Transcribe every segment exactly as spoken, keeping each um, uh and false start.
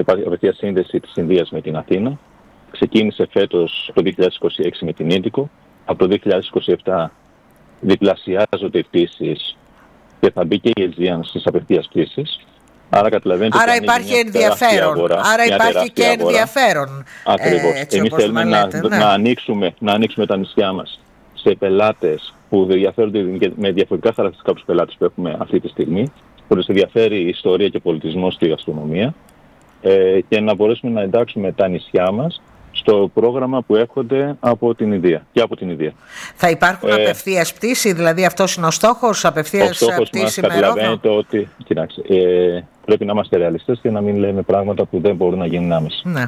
απευθεία σύνδεση της Ινδίας με την Αθήνα. Ξεκίνησε φέτος το δύο χιλιάδες είκοσι έξι με την Ίντικο. Από το δύο χιλιάδες είκοσι επτά διπλασιάζονται οι πτήσεις και θα μπει και η Aegean στις απευθείας πτήσεις. Άρα καταλαβαίνετε Άρα ότι υπάρχει ενδιαφέρον. αγορά, Άρα υπάρχει και αγορά. ενδιαφέρον. Ακριβώς. Ε, Εμείς θέλουμε να, λέτε, ναι. να, ανοίξουμε, να ανοίξουμε τα νησιά μας σε πελάτες που ενδιαφέρονται με διαφορετικά χαρακτηριστικά από τους πελάτες που έχουμε αυτή τη στιγμή, που τους ενδιαφέρει η ιστορία και πολιτισμός στη γαστρονομία, ε, και να μπορέσουμε να εντάξουμε τα νησιά μας στο πρόγραμμα που έρχονται από την Ινδία και από την Ινδία. Θα υπάρχουν ε, απευθείας πτήση, δηλαδή αυτός είναι ο στόχος, απευθείας πτήση με Ρόδο? Ο στόχος μας, καταλαβαίνετε ότι, κοιτάξτε, ε, πρέπει να είμαστε ρεαλιστές και να μην λέμε πράγματα που δεν μπορούν να γίνουν άμεσα. Ναι.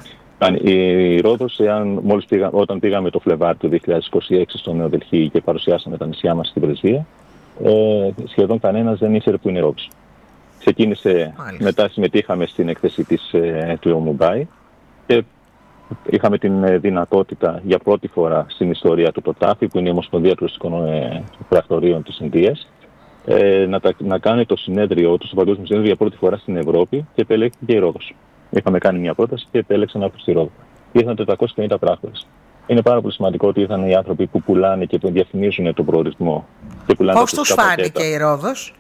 Η Ρόδος, εάν, μόλις πήγα, όταν πήγαμε το Φλεβάρι του δύο χιλιάδες είκοσι έξι στο Νέο Δελχή και παρουσιάσαμε τα νησιά μας στην πρεσβεία, ε, σχεδόν κανένας δεν ήξερε που είναι η Ρόδος. Ξεκίνησε, Μάλιστα. μετά συμμετείχαμε στην έκθεση της, ε, του Μουμπάι και είχαμε την δυνατότητα για πρώτη φορά στην ιστορία του το ΤΑΦΗ, που είναι η Ομοσπονδία Τουριστικών ε, Πρακτορείων της Ινδίας, ε, να, τα, να κάνει το συνέδριό του στο Παγκόσμιο Συνέδριο για πρώτη φορά στην Ευρώπη και επελέχθηκε η Ρόδος. Είχαμε κάνει μια πρόταση και επέλεξαν να έρθουν στη Ρόδο. Ήρθαν τετρακόσιες πενήντα πράκτορες. Είναι πάρα πολύ σημαντικό ότι ήρθαν οι άνθρωποι που πουλάνε και που διαφημίζουν τον προορισμό. Πώς τους φάνηκε η Ρόδος?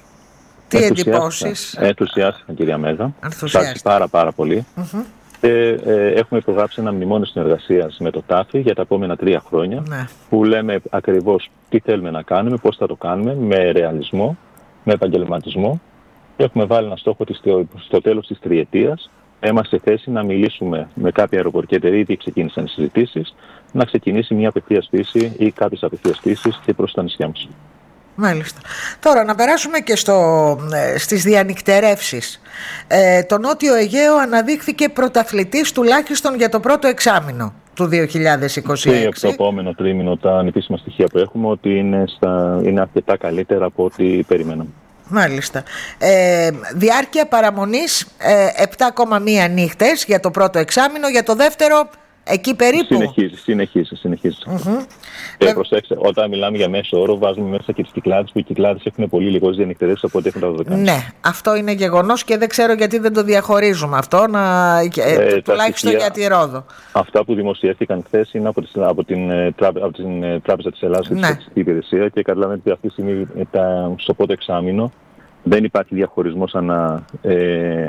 Τι εντυπώσεις? Ενθουσιάστηκαν, κυρία Μέγα. Σας πάρα πάρα πολύ. Mm-hmm. Και ε, έχουμε υπογράψει ένα μνημόνιο συνεργασίας με το ΤΑΦΗ για τα επόμενα τρία χρόνια, ναι. που λέμε ακριβώς τι θέλουμε να κάνουμε, πώς θα το κάνουμε, με ρεαλισμό, με επαγγελματισμό. Έχουμε βάλει ένα στόχο ότι στο τέλος της τριετίας είμαστε σε θέση να μιλήσουμε με κάποια αεροπορική εταιρεία, ήδη ξεκίνησαν οι συζητήσεις, να ξεκινήσει μια απευθείας πτήση ή κάποιες απευθείας πτήσεις και προς τα νησιά μας. Μάλιστα. Τώρα να περάσουμε και στο, στις διανυκτερεύσεις. Ε, το Νότιο Αιγαίο αναδείχθηκε πρωταθλητής τουλάχιστον για το πρώτο εξάμηνο του δύο χιλιάδες είκοσι έξι. Και από το επόμενο τρίμηνο τα ανεπίσημα στοιχεία που έχουμε ότι είναι, στα, είναι αρκετά καλύτερα από ό,τι περιμέναμε. Μάλιστα. Ε, διάρκεια παραμονής ε, επτά κόμμα μία νύχτες για το πρώτο εξάμηνο, για το δεύτερο εκεί περίπου. Συνεχίζει, συνεχίζει, συνεχίζει. Mm-hmm. Και ε... προσέξτε, όταν μιλάμε για μέσο όρο, βάζουμε μέσα και τις Κυκλάδες, που οι Κυκλάδες έχουν πολύ λιγότερες διανυκτερεύσεις από ό,τι έχουν τα Δωδεκάνησα. Ναι, αυτό είναι γεγονός και δεν ξέρω γιατί δεν το διαχωρίζουμε αυτό, να... ε, τουλάχιστον για τη Ρόδο. Αυτά που δημοσιεύτηκαν χθες είναι από, τις, από, την, από την Τράπεζα της Ελλάδας και τη Στατιστική Υπηρεσία, και καταλαβαίνετε ότι αυτή τη στιγμή στο πρώτο εξάμηνο δεν υπάρχει διαχωρισμός ανα. Ε,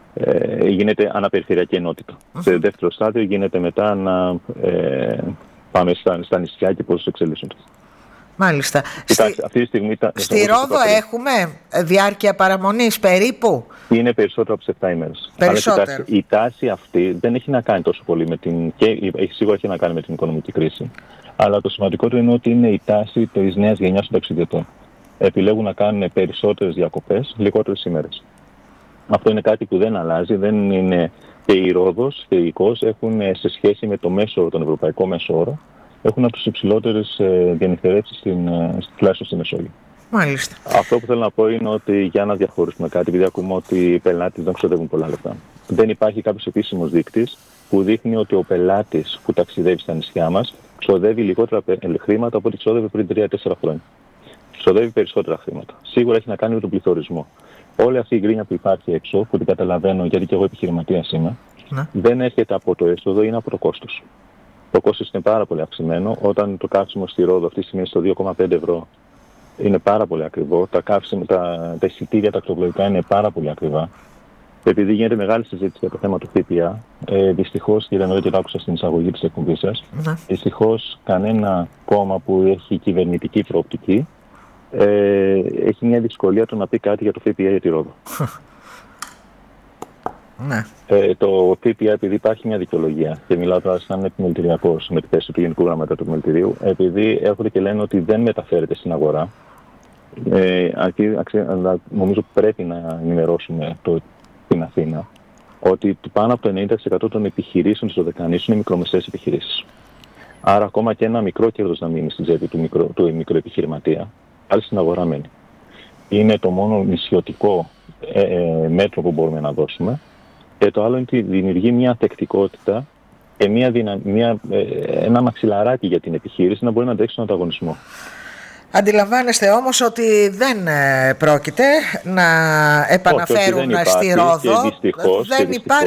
Ε, γίνεται αναπεριφερειακή ενότητα. Mm-hmm. Σε δεύτερο στάδιο γίνεται μετά να ε, πάμε στα, στα νησιά και πώς εξελίσσονται. Μάλιστα. Στη, αυτή τη στιγμή, τα, στη Ρόδο έχουμε διάρκεια παραμονής περίπου? Είναι περισσότερο από τις επτά ημέρες. Περισσότερο. Αλλά η τάση αυτή δεν έχει να κάνει τόσο πολύ με την, και έχει, σίγουρα έχει να κάνει με την οικονομική κρίση. Αλλά το σημαντικότερο είναι ότι είναι η τάση της νέας γενιάς των ταξιδιωτών. Επιλέγουν να κάνουν περισσότερες διακοπές, λιγότερες ημέρες. Αυτό είναι κάτι που δεν αλλάζει, δεν είναι, και η Ρόδος και η Κος έχουν σε σχέση με το μέσο όρο, τον ευρωπαϊκό μέσο όρο, έχουν από τις υψηλότερες ε, διανυκτερεύσεις στην, ε, τουλάχιστον στη Μεσόγειο. Μάλιστα. Αυτό που θέλω να πω είναι ότι για να διαχωρίσουμε κάτι, επειδή ακούμε ότι οι πελάτες δεν ξοδεύουν πολλά λεφτά. Δεν υπάρχει κάποιος επίσημος δείκτης που δείχνει ότι ο πελάτης που ταξιδεύει στα νησιά μας ξοδεύει λιγότερα χρήματα από ό,τι ξοδεύει πριν τρία τέσσερα χρόνια. Ξοδεύει περισσότερα χρήματα. Σίγουρα έχει να κάνει με τον πληθωρισμό. Όλη αυτή η γκρίνια που υπάρχει έξω, που την καταλαβαίνω γιατί και εγώ επιχειρηματίας είμαι, ναι. δεν έρχεται από το έσοδο, είναι από το κόστος. Το κόστος είναι πάρα πολύ αυξημένο. Όταν το καύσιμο στη Ρόδο αυτή τη στιγμή στο δύο κόμμα πέντε ευρώ είναι πάρα πολύ ακριβό. Τα, καύσιμο, τα, τα εισιτήρια τα ακτοπλοϊκά είναι πάρα πολύ ακριβά. Επειδή γίνεται μεγάλη συζήτηση για το θέμα του ΦΠΑ, ε, δυστυχώς, κύριε Νόη, και το άκουσα στην εισαγωγή της εκπομπής σας, ναι. δυστυχώς κανένα κόμμα που έχει κυβερνητική προοπτική Ε, έχει μια δυσκολία το να πει κάτι για το ΦΠΑ για τη Ρόδο. Ναι. Ε, το ΦΠΑ, επειδή υπάρχει μια δικαιολογία, και μιλάω τώρα σαν επιμελητηριακός με τη θέση του Γενικού Γραμματέα του Επιμελητηρίου, επειδή έρχονται και λένε ότι δεν μεταφέρεται στην αγορά, ε, αρκεί, αξί, νομίζω πρέπει να ενημερώσουμε το, την Αθήνα ότι πάνω από το ενενήντα τοις εκατό των επιχειρήσεων της Δωδεκανήσου είναι μικρομεσαίες επιχειρήσεις. Άρα ακόμα και ένα μικρό κέρδος να μείνει στην τσέπη του, μικρο, του μικροεπιχειρηματία, άλλη στην αγορά μένει. Είναι το μόνο νησιωτικό ε, ε, μέτρο που μπορούμε να δώσουμε. Και το άλλο είναι ότι δημιουργεί μια ανθεκτικότητα και μια δυνα, μια, ε, ένα μαξιλαράκι για την επιχείρηση να μπορεί να αντέξει τον ανταγωνισμό. Αντιλαμβάνεστε όμως ότι δεν ε, πρόκειται να επαναφέρουν όχι, δεν στη Ρόδο. Και δυστυχώς, δεν και δυστυχώς,